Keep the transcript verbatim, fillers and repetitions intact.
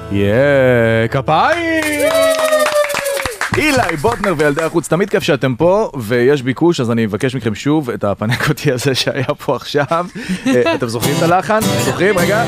יאה, כפיים! אילי, בוטנר וילדי החוץ, תמיד כיף שאתם פה, ויש ביקוש, אז אני מבקש מכם שוב את הפנקותי הזה שהיה פה עכשיו. אתם זוכרים את הלחן? זוכרים? רגע.